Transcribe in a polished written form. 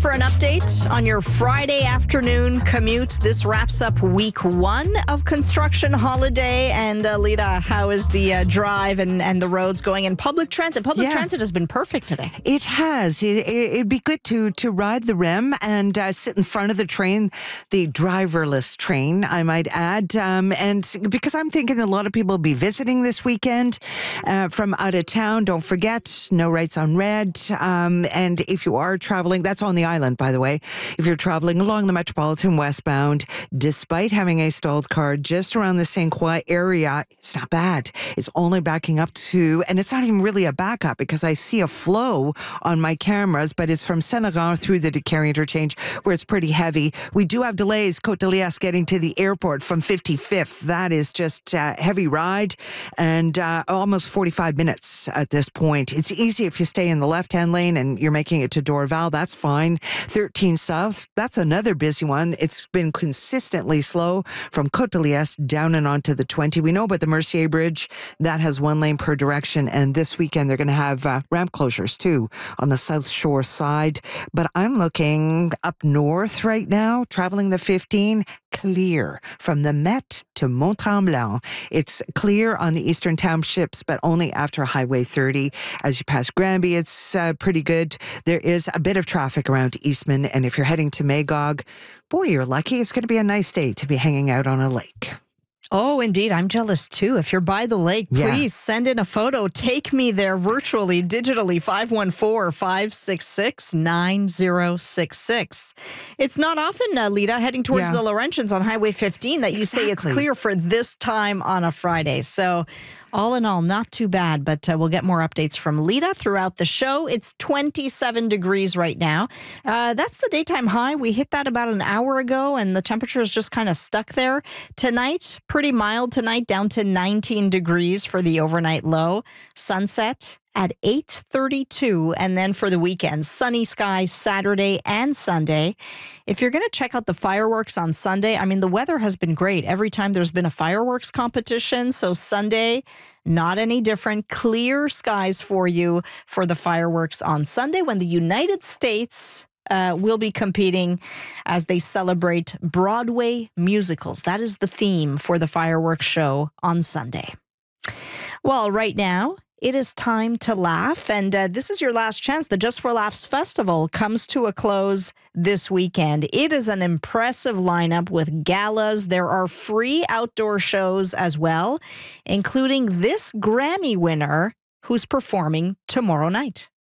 for an update on your Friday afternoon commute. This wraps up week one of Construction Holiday. And Lita, how is the drive and the roads going in public transit? Public transit has been perfect today. It has. It'd be good to ride the REM and sit in front of the train, the driverless train, I might add. And because I'm thinking a lot of people will be visiting this weekend from out of town. Don't forget, no rights on red. And if you are traveling, that's on the island, by the way. If you're traveling along the Metropolitan westbound, despite having a stalled car just around the St. Croix area, it's not bad. It's only backing up to, and it's not even really a backup because I see a flow on my cameras, but it's from Saint-Laurent through the Décarie interchange where it's pretty heavy. We do have delays, Côte de Liesse getting to the airport from 55th. That is just a heavy ride and almost 45 minutes at this point. It's easy if you stay in the left-hand lane and you're making it to Dorval. That's fine. 13 South, that's another busy one. It's been consistently slow from Côte de Liesse down and onto the 20. We know about the Mercier Bridge. That has one lane per direction. And this weekend, they're going to have ramp closures, too, on the South Shore side. But I'm looking up north right now, traveling the 15, clear from the Met to Mont-Tremblant. It's clear on the eastern townships, but only after Highway 30. As you pass Granby, it's pretty good. There is a bit of traffic around Eastman, and if you're heading to Magog, boy, you're lucky. It's going to be a nice day to be hanging out on a lake. Oh, indeed. I'm jealous, too. If you're by the lake, please send in a photo. Take me there virtually, digitally, 514-566-9066. It's not often, Lita, heading towards the Laurentians on Highway 15 that you say it's clear for this time on a Friday. So all in all, not too bad, but we'll get more updates from Lita throughout the show. It's 27 degrees right now. That's the daytime high. We hit that about an hour ago, and the temperature is just kind of stuck there. Tonight, pretty mild tonight, down to 19 degrees for the overnight low. Sunset at 8:32, and then for the weekend, sunny skies Saturday and Sunday. If you're going to check out the fireworks on Sunday, I mean, the weather has been great every time there's been a fireworks competition. So Sunday, not any different. Clear skies for you for the fireworks on Sunday when the United States will be competing as they celebrate Broadway musicals. That is the theme for the fireworks show on Sunday. Well, right now, it is time to laugh, and this is your last chance. The Just for Laughs Festival comes to a close this weekend. It is an impressive lineup with galas. There are free outdoor shows as well, including this Grammy winner who's performing tomorrow night.